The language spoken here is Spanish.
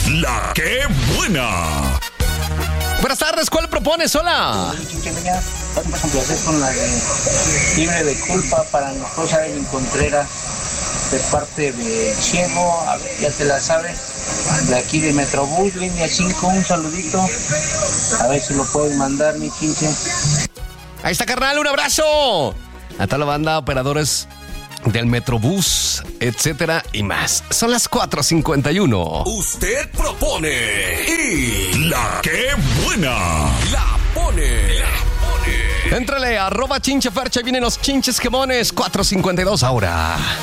La que buena. Buenas tardes, ¿cuál propones? Hola. Vamos a complacer con la de Libre de Culpa para mi esposa Evelyn Contreras, de parte de Ciego. A ver, ya te la sabes, de aquí de Metrobús, línea 5. Un saludito, a ver si lo pueden mandar, mi 15. Ahí está, carnal, un abrazo a toda la banda, operadores del Metrobús, etcétera y más. Son las 4:51. Usted propone y la que buena la pone. Éntrale, @chinchefercha, vienen los chinches quemones. 4:52 ahora.